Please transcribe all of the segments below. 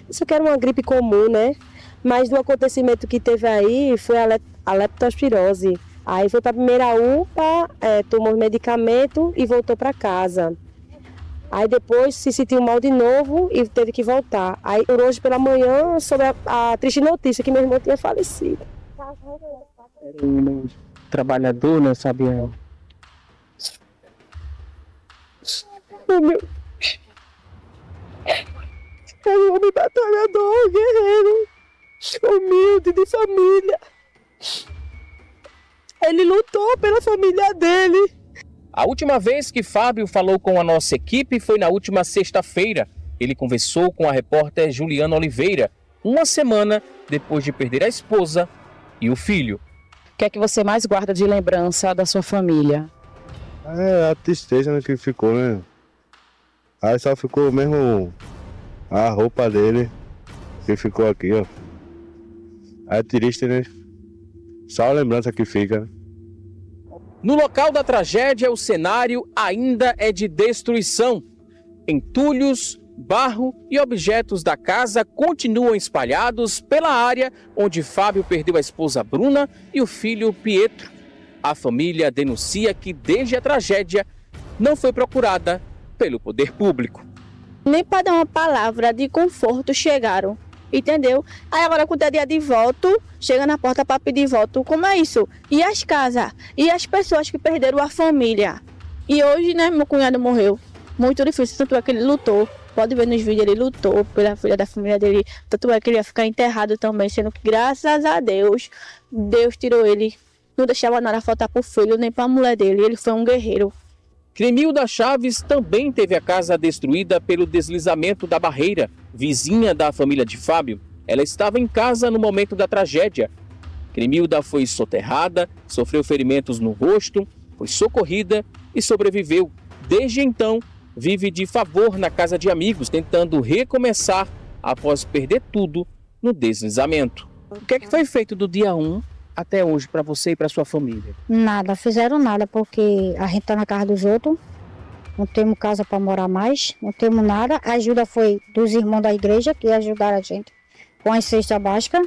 Isso que era uma gripe comum, né? Mas do acontecimento que teve aí foi a leptospirose. Aí foi para a primeira UPA, tomou medicamento e voltou para casa. Aí depois se sentiu mal de novo e teve que voltar. Aí hoje pela manhã soube a triste notícia que meu irmão tinha falecido. Era um trabalhador, né, Fabiano? É um homem batalhador, guerreiro, humilde, de família. Ele lutou pela família dele. A última vez que Fábio falou com a nossa equipe foi na última sexta-feira. Ele conversou com a repórter Juliana Oliveira, uma semana depois de perder a esposa e o filho. O que é que você mais guarda de lembrança da sua família? É a tristeza, né, que ficou, né? Aí só ficou mesmo a roupa dele que ficou aqui, ó. É triste, né? Só a lembrança que fica. No local da tragédia, o cenário ainda é de destruição. Entulhos, barro e objetos da casa continuam espalhados pela área onde Fábio perdeu a esposa Bruna e o filho Pietro. A família denuncia que desde a tragédia não foi procurada pelo poder público. Nem para dar uma palavra de conforto chegaram, entendeu? Aí agora quando é dia de voto, chega na porta para pedir voto. Como é isso? E as casas? E as pessoas que perderam a família? E hoje, né, meu cunhado morreu. Muito difícil, tanto é que ele lutou. Pode ver nos vídeos, ele lutou pela filha da família dele. Tanto é que ele ia ficar enterrado também, sendo que graças a Deus, Deus tirou ele. Não deixava nada faltar para o filho, nem para a mulher dele. Ele foi um guerreiro. Cremilda Chaves também teve a casa destruída pelo deslizamento da barreira. Vizinha da família de Fábio, ela estava em casa no momento da tragédia. Cremilda foi soterrada, sofreu ferimentos no rosto, foi socorrida e sobreviveu. Desde então, vive de favor na casa de amigos, tentando recomeçar após perder tudo no deslizamento. O que é que foi feito do dia 1 até hoje para você e para sua família? Nada, fizeram nada, porque a gente tá na casa dos outros, não temos casa para morar mais, não temos nada. A ajuda foi dos irmãos da igreja que ajudaram a gente com a cesta básica.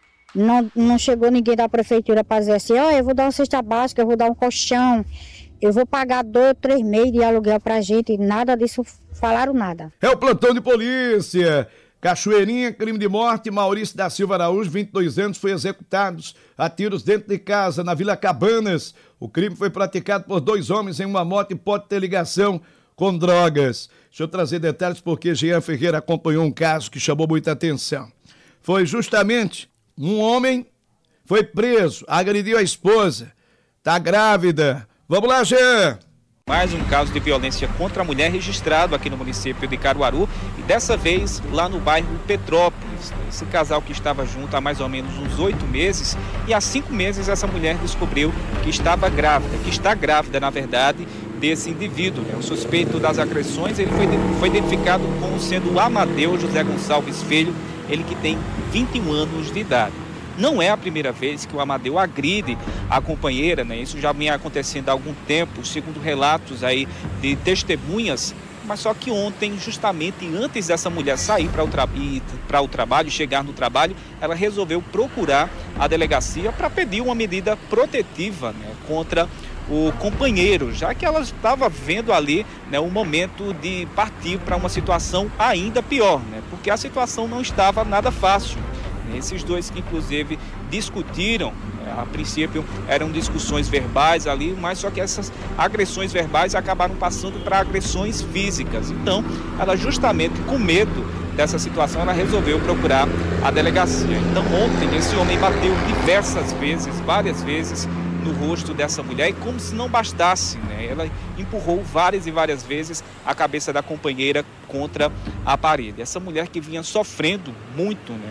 Não chegou ninguém da prefeitura para dizer assim, eu vou dar uma cesta básica, eu vou dar um colchão, eu vou pagar 2 ou 3 meses de aluguel pra gente. Nada disso, falaram nada. É o plantão de polícia. Cachoeirinha, crime de morte. Maurício da Silva Araújo, 22 anos, foi executado a tiros dentro de casa, na Vila Cabanas. O crime foi praticado por 2 homens em uma moto e pode ter ligação com drogas. Deixa eu trazer detalhes porque Jean Ferreira acompanhou um caso que chamou muita atenção. Foi justamente um homem foi preso, agrediu a esposa, tá grávida. Vamos lá, Jean! Mais um caso de violência contra a mulher registrado aqui no município de Caruaru e dessa vez lá no bairro Petrópolis. Esse casal que estava junto há mais ou menos uns 8 meses e há 5 meses essa mulher descobriu que estava grávida, que está grávida na verdade desse indivíduo. O suspeito das agressões ele foi identificado como sendo o Amadeu José Gonçalves Filho, ele que tem 21 anos de idade. Não é a primeira vez que o Amadeu agride a companheira, né? Isso já vem acontecendo há algum tempo, segundo relatos aí de testemunhas, mas só que ontem, justamente antes dessa mulher sair para o trabalho, chegar no trabalho, ela resolveu procurar a delegacia para pedir uma medida protetiva, né, contra o companheiro, já que ela estava vendo ali, né, o momento de partir para uma situação ainda pior, né, porque a situação não estava nada fácil. Esses dois que inclusive discutiram, a princípio eram discussões verbais ali, mas só que essas agressões verbais acabaram passando para agressões físicas. Então, ela justamente com medo dessa situação, ela resolveu procurar a delegacia. Então ontem esse homem bateu diversas vezes, várias vezes, no rosto dessa mulher e como se não bastasse, né? Ela empurrou várias e várias vezes a cabeça da companheira contra a parede. Essa mulher que vinha sofrendo muito, né?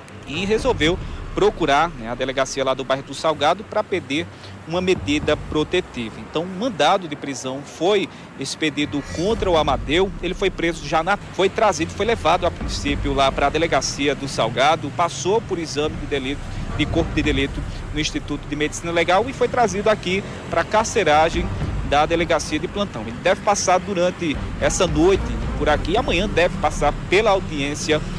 E resolveu procurar, né, a delegacia lá do bairro do Salgado para pedir uma medida protetiva. Então, um mandado de prisão foi expedido contra o Amadeu. Ele foi preso foi trazido, foi levado a princípio lá para a delegacia do Salgado, passou por exame de corpo de delito no Instituto de Medicina Legal e foi trazido aqui para a carceragem da delegacia de plantão. Ele deve passar durante essa noite por aqui, amanhã deve passar pela audiência